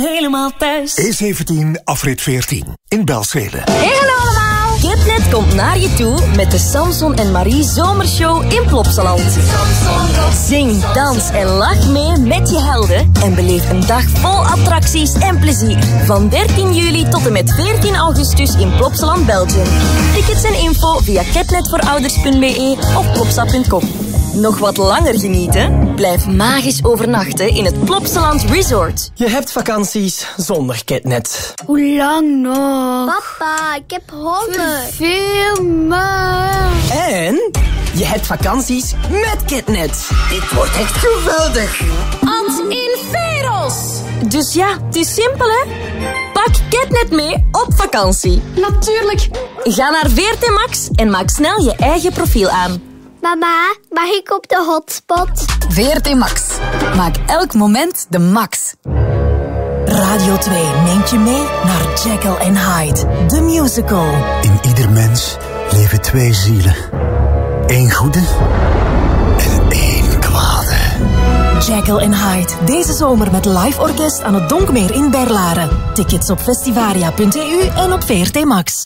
Helemaal thuis. E17, afrit 14. In Belzele. Hey, hallo allemaal. Kidnet komt naar je toe met de Samson en Marie Zomershow in Plopsaland. Zing, dans en lach mee met je helden en beleef een dag vol attracties en plezier. Van 13 juli tot en met 14 augustus in Plopsaland, Belgium. Tickets en info via kidnetvoorouders.be of plopsa.com. Nog wat langer genieten? Blijf magisch overnachten in het Plopsaland Resort. Je hebt vakanties zonder Kidnet. Hoe lang nog? Papa, ik heb honger. Veel meer. En je hebt vakanties met Kidnet. Dit wordt echt geweldig. Ad Inferos. Dus ja, het is simpel hè. Pak Kidnet mee op vakantie. Natuurlijk. Ga naar VRT Max en maak snel je eigen profiel aan. Mama, mag ik op de hotspot? VRT Max. Maak elk moment de max. Radio 2 neemt je mee naar Jekyll and Hyde, the musical. In ieder mens leven 2 zielen. 1 goede en 1 kwade. Jekyll and Hyde, deze zomer met live orkest aan het Donkmeer in Berlaren. Tickets op festivaria.eu en op VRT Max.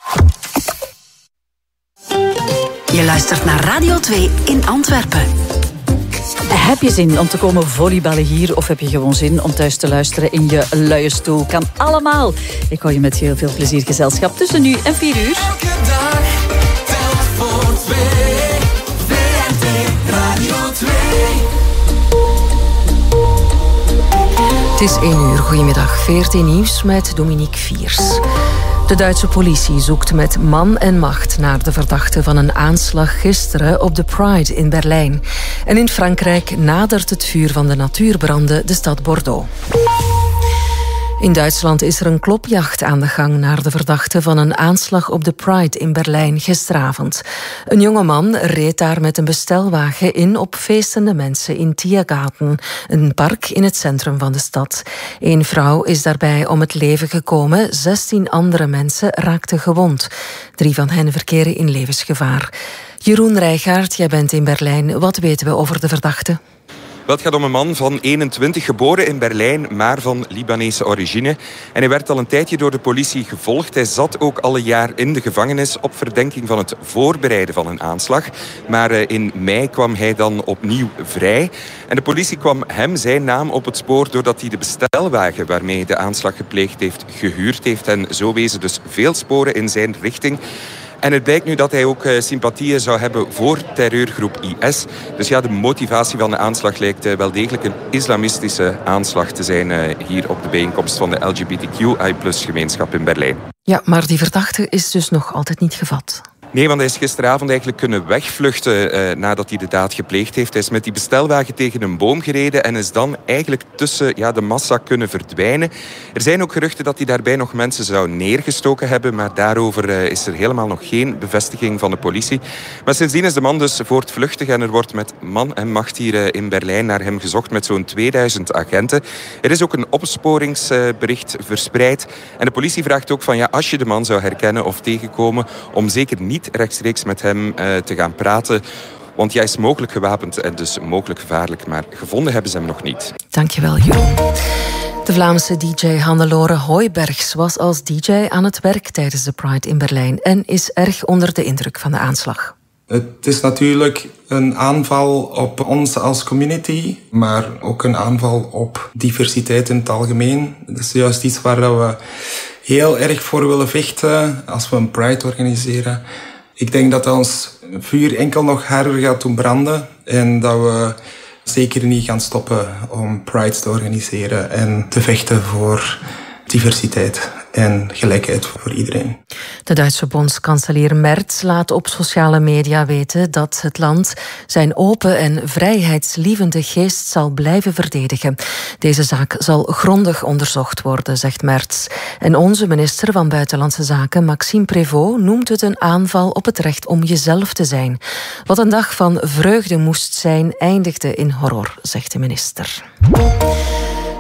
Je luistert naar Radio 2 in Antwerpen. Heb je zin om te komen volleyballen hier of heb je gewoon zin om thuis te luisteren in je luie stoel? Kan allemaal. Ik hou je met heel veel plezier gezelschap tussen nu en 4 uur. Elke dag telt voor 2. VRT Radio 2. Het is 1 uur. Goedemiddag. VRT Nieuws met Dominique Viers. De Duitse politie zoekt met man en macht naar de verdachte van een aanslag gisteren op de Pride in Berlijn. En in Frankrijk nadert het vuur van de natuurbranden de stad Bordeaux. In Duitsland is er een klopjacht aan de gang naar de verdachte van een aanslag op de Pride in Berlijn gisteravond. Een jonge man reed daar met een bestelwagen in op feestende mensen in Tiergarten, een park in het centrum van de stad. 1 vrouw is daarbij om het leven gekomen, 16 andere mensen raakten gewond. 3 van hen verkeren in levensgevaar. Jeroen Rijgaard, jij bent in Berlijn. Wat weten we over de verdachte? Het gaat om een man van 21, geboren in Berlijn, maar van Libanese origine. En hij werd al een tijdje door de politie gevolgd. Hij zat ook al een jaar in de gevangenis op verdenking van het voorbereiden van een aanslag. Maar in mei kwam hij dan opnieuw vrij. En de politie kwam hem zijn naam op het spoor doordat hij de bestelwagen waarmee hij de aanslag gepleegd heeft, gehuurd heeft. En zo wezen dus veel sporen in zijn richting. En het blijkt nu dat hij ook sympathieën zou hebben voor terreurgroep IS. Dus ja, de motivatie van de aanslag lijkt wel degelijk een islamistische aanslag te zijn hier op de bijeenkomst van de LGBTQI+-gemeenschap in Berlijn. Ja, maar die verdachte is dus nog altijd niet gevat. Nee, want hij is gisteravond eigenlijk kunnen wegvluchten nadat hij de daad gepleegd heeft. Hij is met die bestelwagen tegen een boom gereden en is dan eigenlijk tussen de massa kunnen verdwijnen. Er zijn ook geruchten dat hij daarbij nog mensen zou neergestoken hebben, maar daarover is er helemaal nog geen bevestiging van de politie. Maar sindsdien is de man dus voortvluchtig en er wordt met man en macht hier in Berlijn naar hem gezocht met zo'n 2000 agenten. Er is ook een opsporingsbericht verspreid en de politie vraagt ook van als je de man zou herkennen of tegenkomen, om zeker niet rechtstreeks met hem te gaan praten. Want hij is mogelijk gewapend en dus mogelijk gevaarlijk. Maar gevonden hebben ze hem nog niet. Dankjewel, Jeroen. De Vlaamse DJ Hannelore Hooibergs was als DJ aan het werk tijdens de Pride in Berlijn en is erg onder de indruk van de aanslag. Het is natuurlijk een aanval op ons als community, maar ook een aanval op diversiteit in het algemeen. Dat is juist iets waar we heel erg voor willen vechten als we een Pride organiseren. Ik denk dat ons vuur enkel nog harder gaat doen branden en dat we zeker niet gaan stoppen om Pride te organiseren en te vechten voor diversiteit en gelijkheid voor iedereen. De Duitse bondskanselier Merz laat op sociale media weten dat het land zijn open en vrijheidslievende geest zal blijven verdedigen. Deze zaak zal grondig onderzocht worden, zegt Merz. En onze minister van Buitenlandse Zaken, Maxime Prévost, noemt het een aanval op het recht om jezelf te zijn. Wat een dag van vreugde moest zijn, eindigde in horror, zegt de minister.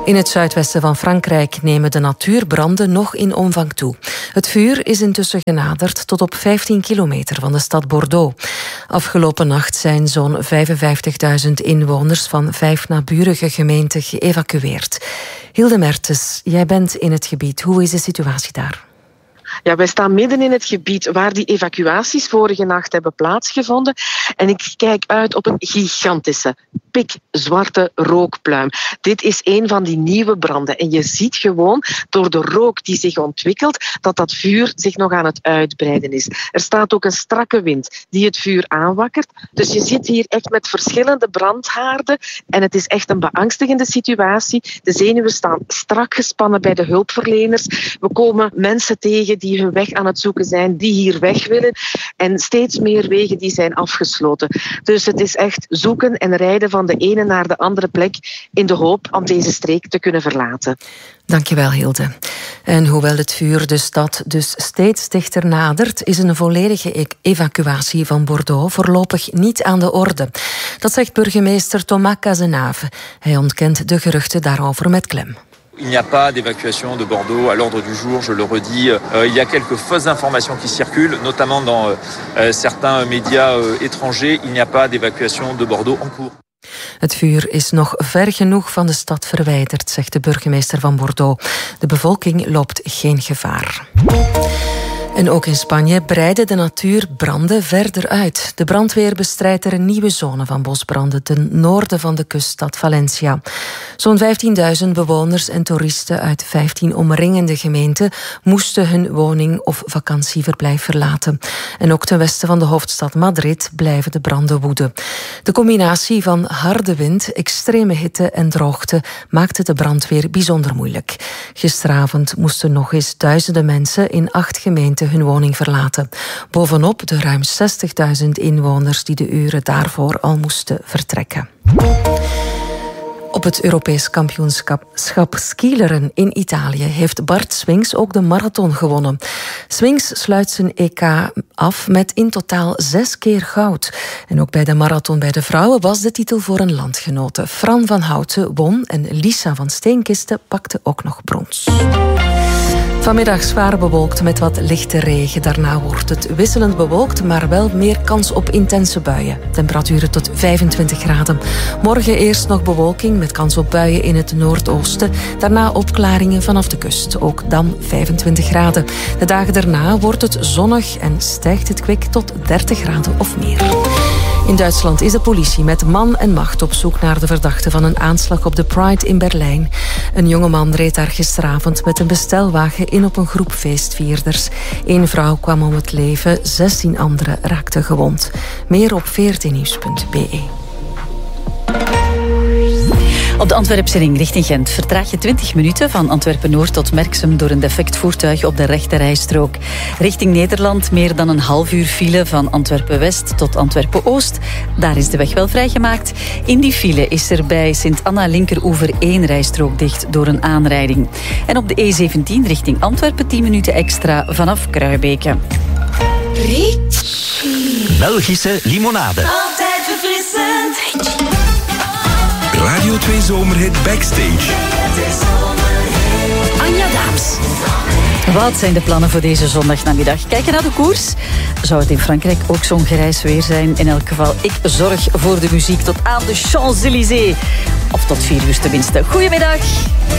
In het zuidwesten van Frankrijk nemen de natuurbranden nog in omvang toe. Het vuur is intussen genaderd tot op 15 kilometer van de stad Bordeaux. Afgelopen nacht zijn zo'n 55.000 inwoners van 5 naburige gemeenten geëvacueerd. Hilde Mertens, jij bent in het gebied. Hoe is de situatie daar? Ja, wij staan midden in het gebied waar die evacuaties vorige nacht hebben plaatsgevonden. En ik kijk uit op een gigantische, pikzwarte rookpluim. Dit is een van die nieuwe branden. En je ziet gewoon door de rook die zich ontwikkelt dat dat vuur zich nog aan het uitbreiden is. Er staat ook een strakke wind die het vuur aanwakkert. Dus je zit hier echt met verschillende brandhaarden. En het is echt een beangstigende situatie. De zenuwen staan strak gespannen bij de hulpverleners. We komen mensen tegen die hun weg aan het zoeken zijn, die hier weg willen. En steeds meer wegen die zijn afgesloten. Dus het is echt zoeken en rijden van de ene naar de andere plek in de hoop om deze streek te kunnen verlaten. Dankjewel, Hilde. En hoewel het vuur de stad dus steeds dichter nadert, is een volledige evacuatie van Bordeaux voorlopig niet aan de orde. Dat zegt burgemeester Thomas Cazenave. Hij ontkent de geruchten daarover met klem. Il n'y a pas d'évacuation de Bordeaux à l'ordre du jour, je le redis. Il y a quelques fausses informations qui circulent, notamment dans certains médias étrangers. Il n'y a pas d'évacuation de Bordeaux en cours. Het vuur is nog ver genoeg van de stad verwijderd, zegt de burgemeester van Bordeaux. De bevolking loopt geen gevaar. En ook in Spanje breiden de natuurbranden verder uit. De brandweer bestrijdt er een nieuwe zone van bosbranden ten noorden van de kuststad Valencia. Zo'n 15.000 bewoners en toeristen uit 15 omringende gemeenten moesten hun woning of vakantieverblijf verlaten. En ook ten westen van de hoofdstad Madrid blijven de branden woeden. De combinatie van harde wind, extreme hitte en droogte maakte de brandweer bijzonder moeilijk. Gisteravond moesten nog eens duizenden mensen in 8 gemeenten hun woning verlaten. Bovenop de ruim 60.000 inwoners die de uren daarvoor al moesten vertrekken. Op het Europees kampioenschap skileren in Italië heeft Bart Swings ook de marathon gewonnen. Swings sluit zijn EK af met in totaal 6 keer goud. En ook bij de marathon bij de vrouwen was de titel voor een landgenote. Fran van Houten won en Lisa van Steenkisten pakte ook nog brons. Vanmiddag zwaar bewolkt met wat lichte regen. Daarna wordt het wisselend bewolkt, maar wel meer kans op intense buien. Temperaturen tot 25 graden. Morgen eerst nog bewolking met kans op buien in het noordoosten. Daarna opklaringen vanaf de kust. Ook dan 25 graden. De dagen daarna wordt het zonnig en stijgt het kwik tot 30 graden of meer. In Duitsland is de politie met man en macht op zoek naar de verdachte van een aanslag op de Pride in Berlijn. Een jongeman reed daar gisteravond met een bestelwagen in op een groep feestvierders. 1 vrouw kwam om het leven, 16 anderen raakten gewond. Meer op 14nieuws.be. Op de Antwerpse ring richting Gent vertraag je 20 minuten van Antwerpen-Noord tot Merksem door een defect voertuig op de rechte rijstrook. Richting Nederland meer dan een half uur file van Antwerpen-West tot Antwerpen-Oost. Daar is de weg wel vrijgemaakt. In die file is er bij Sint-Anna linkeroever 1 rijstrook dicht door een aanrijding. En op de E17 richting Antwerpen 10 minuten extra vanaf Kruibeke. Belgische limonade. Altijd verfrissend. Radio 2 Zomerhit Backstage. Anja Daams. Wat zijn de plannen voor deze zondagnamiddag? Kijken naar de koers. Zou het in Frankrijk ook zo'n grijs weer zijn? In elk geval, ik zorg voor de muziek tot aan de Champs-Élysées. Of tot 4 uur tenminste. Goedemiddag.